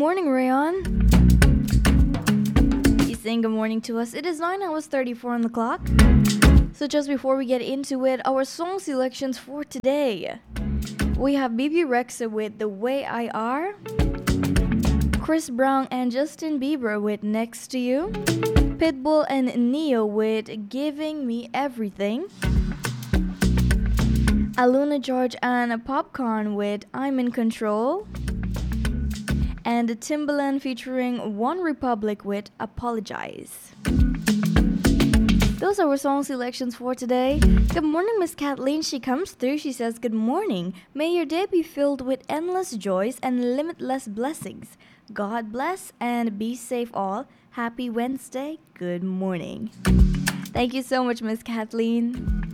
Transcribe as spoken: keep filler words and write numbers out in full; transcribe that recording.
morning, Rayon. He's saying good morning to us. It is nine hours thirty-four on the clock. So just before we get into it, our song selections for today. We have B B Rexa with The Way I Are, Chris Brown and Justin Bieber with Next to You, Pitbull and Neo with Giving Me Everything, Aluna George and Popcorn with I'm in Control, and Timbaland featuring One Republic with Apologize. Those are our song selections for today. Good morning, Miss Kathleen. She comes through. She says, good morning. May your day be filled with endless joys and limitless blessings. God bless and be safe all. Happy Wednesday. Good morning. Thank you so much, Miss Kathleen.